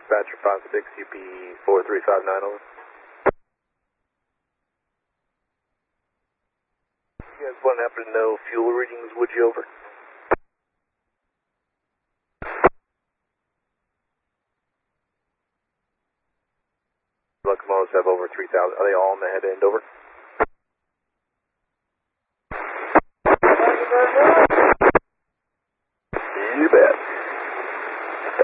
Dispatcher 56, UP 4359, over. You guys wouldn't happen to know fuel readings, would you, over? Locomotives have over 3,000. Are they all on the head end, over?